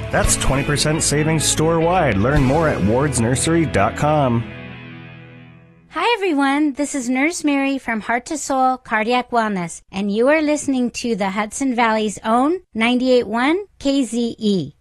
That's 20% savings store-wide. Learn more at wardsnursery.com. Hi everyone, this is Nurse Mary from Heart to Soul Cardiac Wellness, and you are listening to the Hudson Valley's own 98.1 KZE.